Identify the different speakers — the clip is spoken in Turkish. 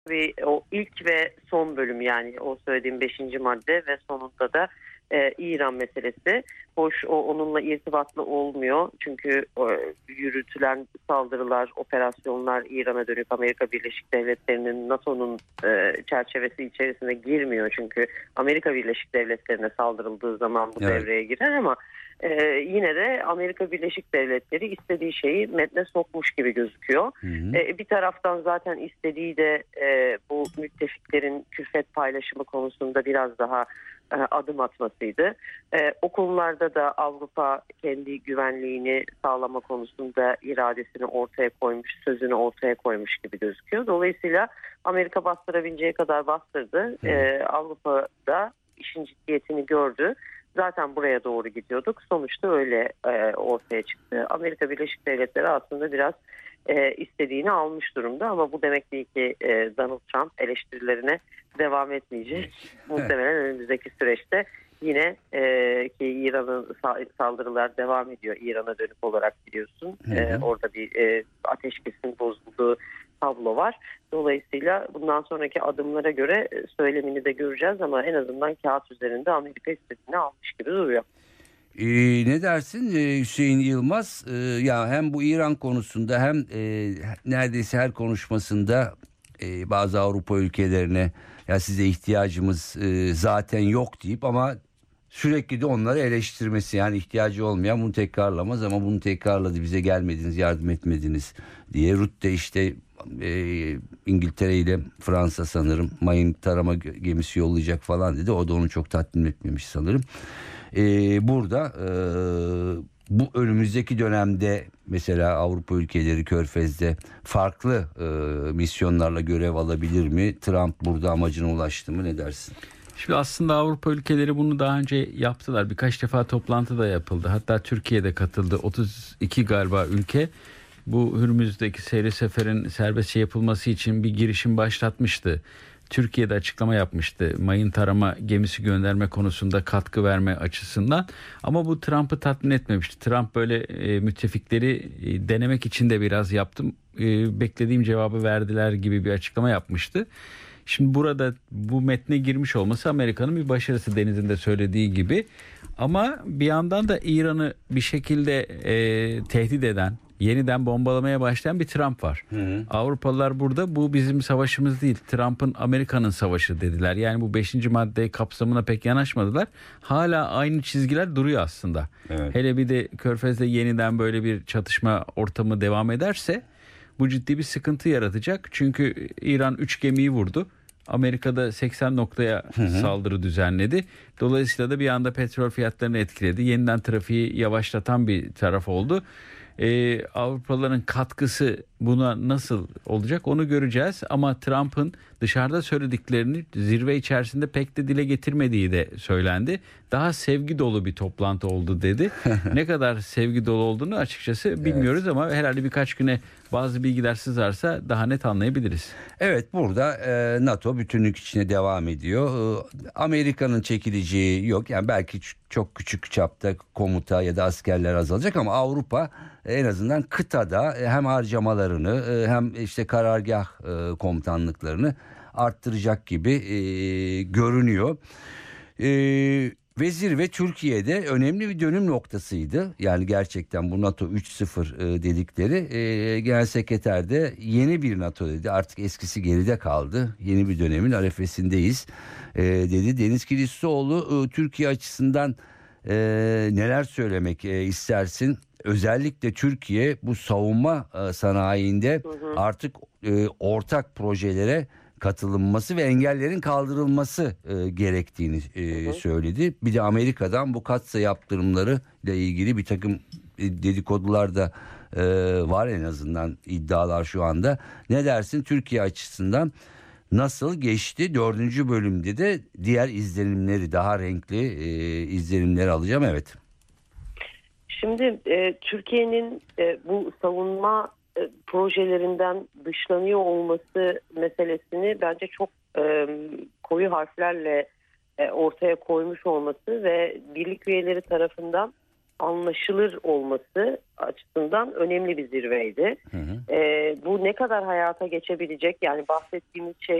Speaker 1: Ve o ilk ve son bölüm, yani o söylediğim 5. madde ve sonunda da İran meselesi. Hoş, onunla irtibatlı olmuyor. Çünkü yürütülen saldırılar, operasyonlar İran'a dönük Amerika Birleşik Devletleri'nin NATO'nun çerçevesi içerisine girmiyor. Çünkü Amerika Birleşik Devletleri'ne saldırıldığı zaman bu devreye girer ama yine de Amerika Birleşik Devletleri istediği şeyi metne sokmuş gibi gözüküyor. Bir taraftan zaten istediği de bu müttefiklerin külfet paylaşımı konusunda biraz daha adım atmasıydı. O konularda da Avrupa kendi güvenliğini sağlama konusunda iradesini ortaya koymuş, sözünü ortaya koymuş gibi gözüküyor. Dolayısıyla Amerika bastırabileceği kadar bastırdı. Avrupa da işin ciddiyetini gördü. Zaten buraya doğru gidiyorduk. Sonuçta öyle ortaya çıktı. Amerika Birleşik Devletleri aslında biraz istediğini almış durumda ama bu demek değil ki Donald Trump eleştirilerine devam etmeyecek. Muhtemelen önümüzdeki süreçte yine ki İran'ın saldırılar devam ediyor. İran'a dönük olarak biliyorsun. Orada bir ateşkesin bozulduğu tablo var. Dolayısıyla bundan sonraki adımlara göre söylemini de göreceğiz ama en azından kağıt üzerinde Amerika istediğini almış gibi duruyor.
Speaker 2: Ne dersin Hüseyin Yılmaz? Ya hem bu İran konusunda hem neredeyse her konuşmasında bazı Avrupa ülkelerine ya size ihtiyacımız zaten yok deyip ama sürekli de onları eleştirmesi, yani ihtiyacı olmayan bunu tekrarlamaz ama bunu tekrarladı, bize gelmediniz, yardım etmediniz diye. Rutte işte İngiltere ile Fransa sanırım mayın tarama gemisi yollayacak falan dedi, o da onu çok tatmin etmemiş sanırım. Burada bu önümüzdeki dönemde mesela Avrupa ülkeleri Körfez'de farklı misyonlarla görev alabilir mi? Trump burada amacına ulaştı mı? Ne dersin?
Speaker 3: Şimdi aslında Avrupa ülkeleri bunu daha önce yaptılar. Birkaç defa toplantı da yapıldı. Hatta Türkiye'de katıldı. 32 galiba ülke bu Hürmüz'deki seyri seferin serbestçe yapılması için bir girişim başlatmıştı. Türkiye'de açıklama yapmıştı mayın tarama gemisi gönderme konusunda katkı verme açısından. Ama bu Trump'ı tatmin etmemişti. Trump böyle müttefikleri denemek için de biraz yaptım. Beklediğim cevabı verdiler gibi bir açıklama yapmıştı. Şimdi burada bu metne girmiş olması Amerika'nın bir başarısı, Deniz'in de söylediği gibi. Ama bir yandan da İran'ı bir şekilde tehdit eden, yeniden bombalamaya başlayan bir Trump var. Avrupalılar burada bu bizim savaşımız değil, Trump'ın Amerika'nın savaşı dediler. Yani bu 5. madde kapsamına pek yanaşmadılar. Hala aynı çizgiler duruyor aslında. Evet. Hele bir de Körfez'de yeniden böyle bir çatışma ortamı devam ederse bu ciddi bir sıkıntı yaratacak. Çünkü İran 3 gemiyi vurdu. Amerika'da 80 noktaya saldırı düzenledi. Dolayısıyla da bir anda petrol fiyatlarını etkiledi. Yeniden trafiği yavaşlatan bir taraf oldu. Avrupalıların katkısı buna nasıl olacak onu göreceğiz. Ama Trump'ın dışarıda söylediklerini zirve içerisinde pek de dile getirmediği de söylendi. Daha sevgi dolu bir toplantı oldu dedi. Ne kadar sevgi dolu olduğunu açıkçası bilmiyoruz ama herhalde birkaç güne bazı bilgiler sızarsa daha net anlayabiliriz.
Speaker 2: Evet, burada NATO bütünlük içine devam ediyor. Amerika'nın çekileceği yok. Yani belki çok küçük çapta komuta ya da askerler azalacak ama Avrupa en azından kıtada hem harcamalarını hem işte karargah komutanlıklarını arttıracak gibi görünüyor. Ve zirve Türkiye'de önemli bir dönüm noktasıydı. Yani gerçekten bu NATO 3.0 dedikleri, Genel Sekreter de yeni bir NATO dedi. Artık eskisi geride kaldı. Yeni bir dönemin arefesindeyiz dedi. Deniz Kiliçoğlu, Türkiye açısından neler söylemek istersin? Özellikle Türkiye bu savunma sanayinde artık ortak projelere katılınması ve engellerin kaldırılması gerektiğini söyledi. Bir de Amerika'dan bu katsayı yaptırımları ile ilgili bir takım dedikodular da var, en azından iddialar şu anda. Ne dersin Türkiye açısından nasıl geçti? 4. bölümde de diğer izlenimleri, daha renkli izlenimleri alacağım. Evet.
Speaker 1: Şimdi Türkiye'nin bu savunma projelerinden dışlanıyor olması meselesini bence çok koyu harflerle ortaya koymuş olması ve birlik üyeleri tarafından anlaşılır olması açısından önemli bir zirveydi. Bu ne kadar hayata geçebilecek, yani bahsettiğimiz şey